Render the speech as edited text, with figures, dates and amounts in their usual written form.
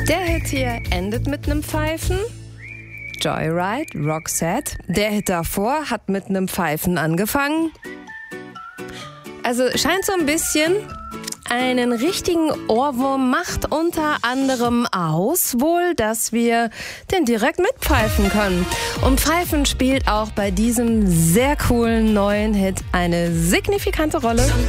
Der Hit hier endet mit einem Pfeifen. Joyride, Roxette. Der Hit davor hat mit einem Pfeifen angefangen. Also scheint so ein bisschen, einen richtigen Ohrwurm macht unter anderem aus, wohl, dass wir den direkt mitpfeifen können. Und Pfeifen spielt auch bei diesem sehr coolen neuen Hit eine signifikante Rolle.